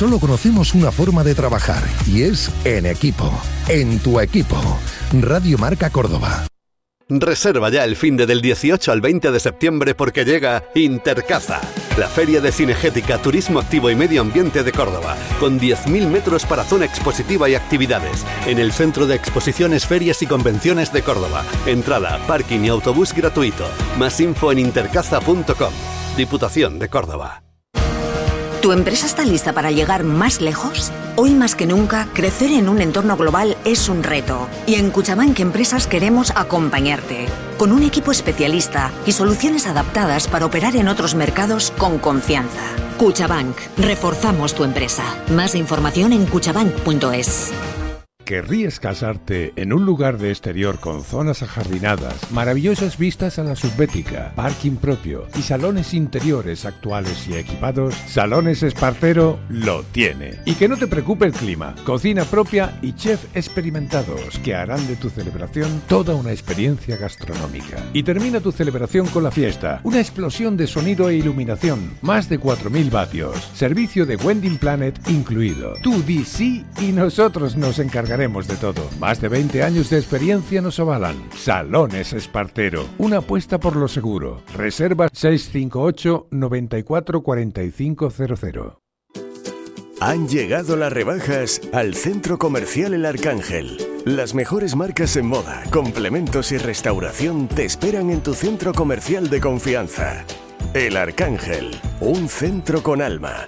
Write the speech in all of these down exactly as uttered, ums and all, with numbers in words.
solo conocemos una forma de trabajar y es en equipo, en tu equipo. Radio Marca Córdoba. Reserva ya el finde del dieciocho al veinte de septiembre porque llega Intercaza, la feria de cinegética, turismo activo y medio ambiente de Córdoba, con diez mil metros para zona expositiva y actividades, en el Centro de Exposiciones, Ferias y Convenciones de Córdoba. Entrada, parking y autobús gratuito. Más info en intercaza punto com. Diputación de Córdoba. ¿Tu empresa está lista para llegar más lejos? Hoy más que nunca, crecer en un entorno global es un reto. Y en Cuchabank Empresas queremos acompañarte. Con un equipo especialista y soluciones adaptadas para operar en otros mercados con confianza. Cuchabank. Reforzamos tu empresa. Más información en cuchabank punto es. ¿Querrías casarte en un lugar de exterior con zonas ajardinadas, maravillosas vistas a la subbética, parking propio y salones interiores actuales y equipados? Salones Espartero lo tiene. Y que no te preocupe el clima, cocina propia y chef experimentados que harán de tu celebración toda una experiencia gastronómica. Y termina tu celebración con la fiesta, una explosión de sonido e iluminación, más de cuatro mil vatios, servicio de Wedding Planet incluido. Tú di sí y nosotros nos encargamos de todo. Más de veinte años de experiencia nos avalan. Salones Espartero, una apuesta por lo seguro. Reserva seis cinco ocho, nueve cuatro, cuatro cinco cero cero. Han llegado las rebajas al Centro Comercial El Arcángel. Las mejores marcas en moda, complementos y restauración te esperan en tu centro comercial de confianza. El Arcángel, un centro con alma.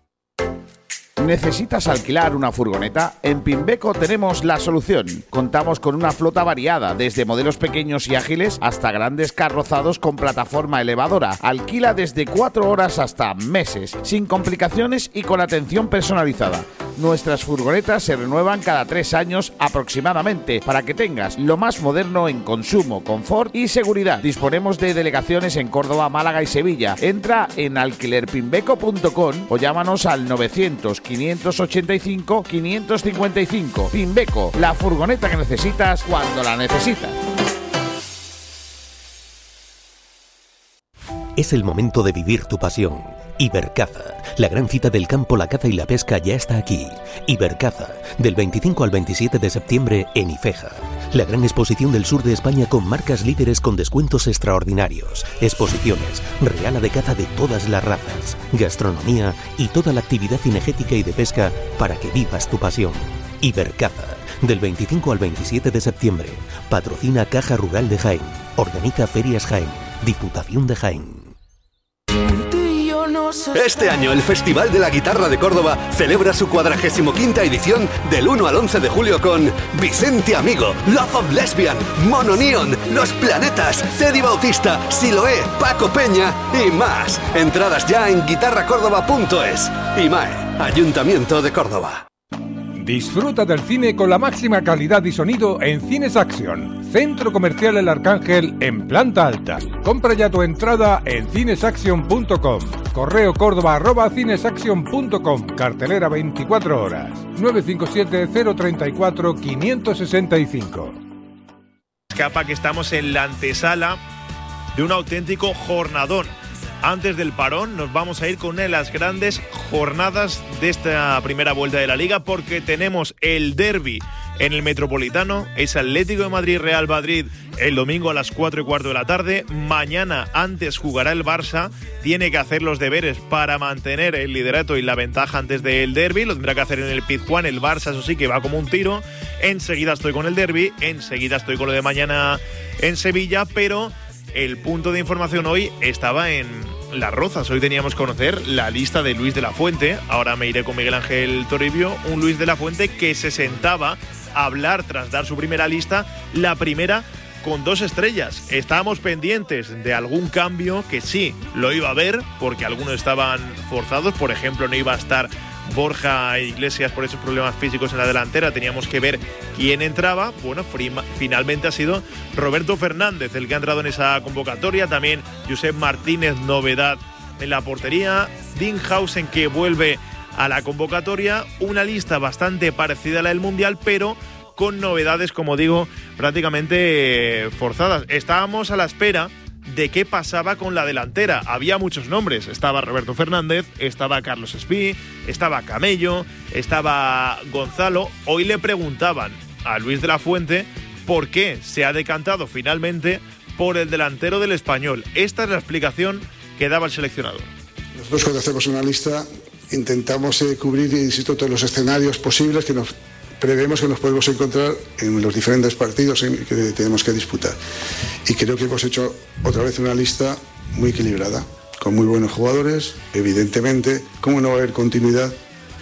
¿Necesitas alquilar una furgoneta? En Pimbeco tenemos la solución. Contamos con una flota variada, desde modelos pequeños y ágiles hasta grandes carrozados con plataforma elevadora. Alquila desde cuatro horas hasta meses, sin complicaciones y con atención personalizada. Nuestras furgonetas se renuevan cada tres años aproximadamente para que tengas lo más moderno en consumo, confort y seguridad. Disponemos de delegaciones en Córdoba, Málaga y Sevilla. Entra en alquiler pimbeco punto com o llámanos al novecientos, quinientos ochenta y cinco, quinientos cincuenta y cinco. Pimbeco, la furgoneta que necesitas cuando la necesitas. Es el momento de vivir tu pasión. Ibercaza, la gran cita del campo, la caza y la pesca ya está aquí. Ibercaza, del veinticinco al veintisiete de septiembre en Ifeja. La gran exposición del sur de España con marcas líderes con descuentos extraordinarios. Exposiciones, reala de caza de todas las razas, gastronomía y toda la actividad cinegética y de pesca para que vivas tu pasión. Ibercaza, del veinticinco al veintisiete de septiembre. Patrocina Caja Rural de Jaén. Organiza Ferias Jaén. Diputación de Jaén. Este año el Festival de la Guitarra de Córdoba celebra su cuadragésimo quinta edición del uno al once de julio con Vicente Amigo, Love of Lesbian, Mono Neon, Los Planetas, Teddy Bautista, Siloé, Paco Peña y más. Entradas ya en guitarra córdoba punto es. IMAE, Ayuntamiento de Córdoba. Disfruta del cine con la máxima calidad y sonido en Cines Action, Centro Comercial El Arcángel en planta alta. Compra ya tu entrada en cines action punto com. Correo córdoba arroba cinesaction punto com. Cartelera veinticuatro horas. nueve cinco siete, cero tres cuatro, cinco seis cinco. Escapa que estamos en la antesala de un auténtico jornadón. Antes del parón nos vamos a ir con una de las grandes jornadas de esta primera vuelta de la Liga, porque tenemos el derbi en el Metropolitano, es Atlético de Madrid Real Madrid el domingo a las cuatro y cuarto de la tarde. Mañana antes jugará el Barça, tiene que hacer los deberes para mantener el liderato y la ventaja antes del derbi, lo tendrá que hacer en el Pizjuán. El Barça, eso sí, que va como un tiro. Enseguida estoy con el derbi, enseguida estoy con lo de mañana en Sevilla, pero el punto de información hoy estaba en Las Rozas. Hoy teníamos que conocer la lista de Luis de la Fuente. Ahora me iré con Miguel Ángel Toribio. Un Luis de la Fuente que se sentaba a hablar tras dar su primera lista, la primera con dos estrellas. Estábamos pendientes de algún cambio, que sí, lo iba a ver, porque algunos estaban forzados. Por ejemplo, no iba a estar Borja Iglesias por esos problemas físicos en la delantera, teníamos que ver quién entraba. Bueno, finalmente ha sido Roberto Fernández el que ha entrado en esa convocatoria. También Josep Martínez, novedad en la portería. Dinhausen, que vuelve a la convocatoria. Una lista bastante parecida a la del Mundial, pero con novedades, como digo, prácticamente forzadas. Estábamos a la espera de qué pasaba con la delantera. Había muchos nombres. Estaba Roberto Fernández, estaba Carlos Espí, estaba Camello, estaba Gonzalo. Hoy le preguntaban a Luis de la Fuente por qué se ha decantado finalmente por el delantero del Español. Esta es la explicación que daba el seleccionador. Nosotros, cuando hacemos una lista, intentamos eh, cubrir, insisto, todos los escenarios posibles que nos prevemos que nos podemos encontrar en los diferentes partidos en que tenemos que disputar. Y creo que hemos hecho otra vez una lista muy equilibrada, con muy buenos jugadores. Evidentemente, ¿cómo no va a haber continuidad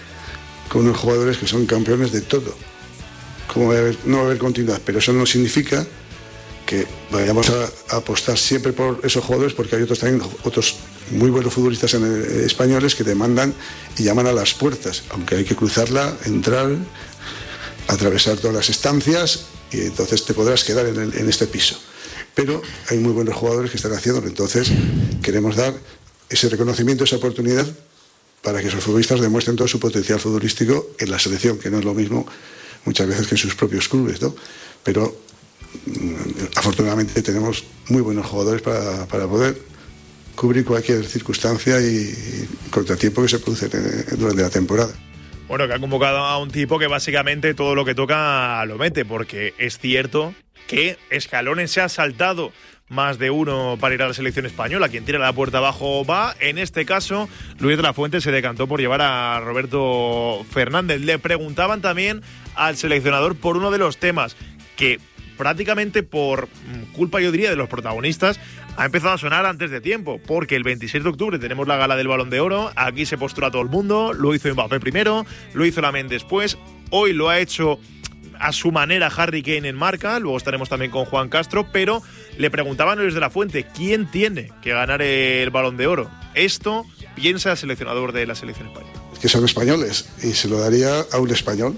con unos jugadores que son campeones de todo? ¿Cómo va a haber, no va a haber continuidad? Pero eso no significa que vayamos a, a apostar siempre por esos jugadores, porque hay otros también, otros muy buenos futbolistas en, eh, españoles que demandan y llaman a las puertas, aunque hay que cruzarla, entrar, atravesar todas las estancias, y entonces te podrás quedar en, el, en este piso. Pero hay muy buenos jugadores que están haciéndolo, entonces queremos dar ese reconocimiento, esa oportunidad, para que esos futbolistas demuestren todo su potencial futbolístico en la selección, que no es lo mismo muchas veces que en sus propios clubes, ¿no? Pero afortunadamente tenemos muy buenos jugadores para, para poder cubrir cualquier circunstancia y, y contratiempo que se produce durante la temporada. Bueno, que ha convocado a un tipo que básicamente todo lo que toca lo mete, porque es cierto que escalones se ha saltado más de uno para ir a la selección española. Quien tira la puerta abajo va. En este caso, Luis de la Fuente se decantó por llevar a Roberto Fernández. Le preguntaban también al seleccionador por uno de los temas que prácticamente por culpa, yo diría, de los protagonistas, ha empezado a sonar antes de tiempo, porque el veintiséis de octubre tenemos la gala del Balón de Oro. Aquí se postula todo el mundo. Lo hizo Mbappé primero, lo hizo Lamine después. Hoy lo ha hecho a su manera Harry Kane en marca. Luego estaremos también con Juan Castro, pero le preguntaban a Luis de la Fuente quién tiene que ganar el Balón de Oro. Esto piensa el seleccionador de la selección española. Que son españoles y se lo daría a un español.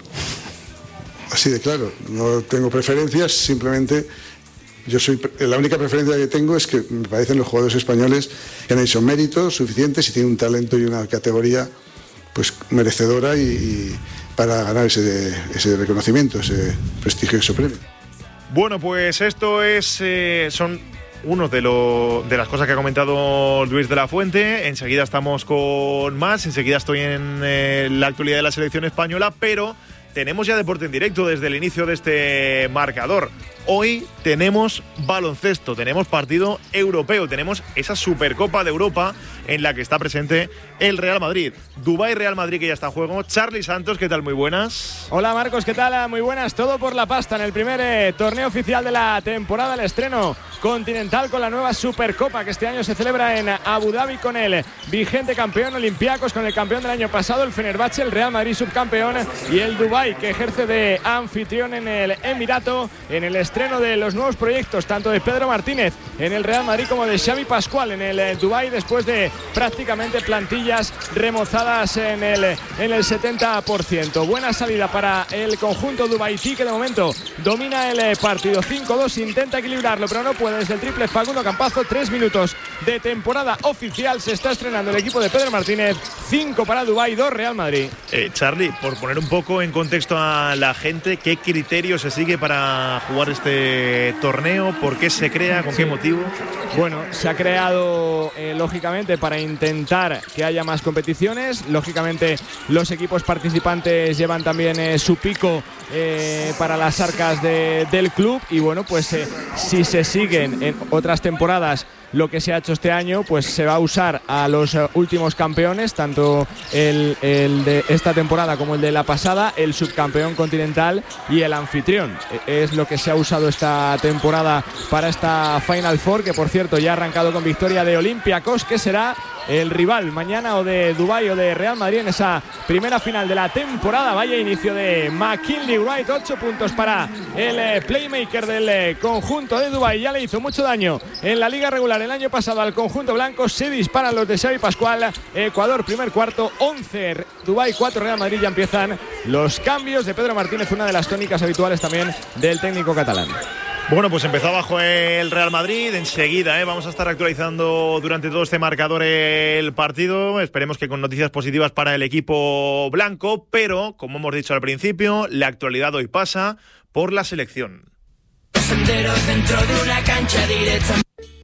Así de claro, no tengo preferencias, simplemente yo soy la única preferencia que tengo es que me parecen los jugadores españoles que han hecho méritos suficientes y tienen un talento y una categoría pues merecedora y, y para ganar ese, ese reconocimiento, ese prestigioso premio. Bueno, pues esto es eh, son uno de, lo, de las cosas que ha comentado Luis de la Fuente. Enseguida estamos con más, enseguida estoy en eh, la actualidad de la selección española, pero tenemos ya deporte en directo desde el inicio de este marcador. Hoy tenemos baloncesto, tenemos partido europeo, tenemos esa Supercopa de Europa en la que está presente el Real Madrid. Dubái Real Madrid, que ya está en juego. Charly Santos, ¿qué tal? Muy buenas. Hola Marcos, ¿qué tal? Muy buenas. Todo por la pasta en el primer eh, torneo oficial de la temporada, el estreno continental con la nueva Supercopa que este año se celebra en Abu Dhabi con el vigente campeón Olympiacos, con el campeón del año pasado, el Fenerbahce, el Real Madrid subcampeón, y el Dubái, que ejerce de anfitrión en el Emirato, en el estreno de los nuevos proyectos tanto de Pedro Martínez en el Real Madrid como de Xavi Pascual en el Dubái, después de prácticamente plantillas remozadas en el, en el setenta por ciento. Buena salida para el conjunto dubaití, que de momento domina el partido cinco dos, intenta equilibrarlo pero no puede. Desde el triple Facundo Campazo, tres minutos de temporada oficial, se está estrenando el equipo de Pedro Martínez. Cinco para Dubái, dos Real Madrid. eh, Charly, por poner un poco en contexto a la gente, ¿qué criterio se sigue para jugar este torneo? ¿Por qué se crea? ¿Con qué motivo? Bueno, se ha creado eh, lógicamente para intentar que haya más competiciones. Lógicamente los equipos participantes llevan también eh, su pico eh, para las arcas de, del club, y bueno, pues eh, si se siguen en otras temporadas lo que se ha hecho este año, pues se va a usar a los uh, últimos campeones, tanto el, el de esta temporada como el de la pasada, el subcampeón continental y el anfitrión. Es lo que se ha usado esta temporada para esta Final Four, que por cierto ya ha arrancado con victoria de Olympiacos, que será el rival mañana o de Dubái o de Real Madrid en esa primera final de la temporada. Vaya inicio de McKinley Wright, ocho puntos para el eh, playmaker del eh, conjunto de Dubái. Ya le hizo mucho daño en la liga regular el año pasado al conjunto blanco. Se disparan los de Xavi Pascual. Ecuador primer cuarto, once Dubái, cuatro Real Madrid. Ya empiezan los cambios de Pedro Martínez, una de las tónicas habituales también del técnico catalán. Bueno, pues empezó abajo el Real Madrid. Enseguida ¿eh? vamos a estar actualizando durante todo este marcador el partido. Esperemos que con noticias positivas para el equipo blanco, pero como hemos dicho al principio, la actualidad hoy pasa por la selección. Senderos dentro de una cancha directa.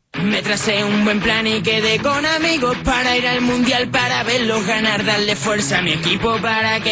Me tracé un buen plan y quedé con amigos para ir al mundial, para verlos ganar, darle fuerza a mi equipo para que